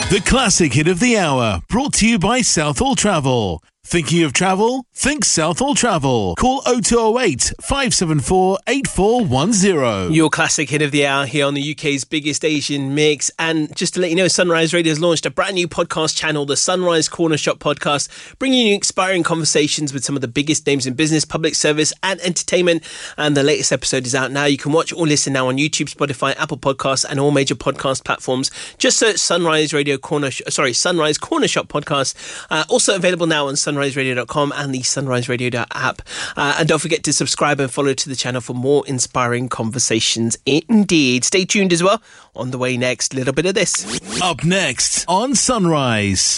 The classic hit of the hour, brought to you by Southall Travel. Thinking of travel? Think Southall Travel. Call 0208 574 8410. Your classic hit of the hour here on the UK's biggest Asian mix. And just to let you know, Sunrise Radio has launched a brand new podcast channel, the Sunrise Corner Shop Podcast, bringing you inspiring conversations with some of the biggest names in business, public service and entertainment. And the latest episode is out now. You can watch or listen now on YouTube, Spotify, Apple Podcasts and all major podcast platforms. Just search Sunrise Corner Shop Podcast. Also available now on sunriseradio.com and the Sunrise Radio app. And don't forget to subscribe and follow to the channel for more inspiring conversations indeed. Stay tuned as well. On the way next, little bit of this. Up next on Sunrise.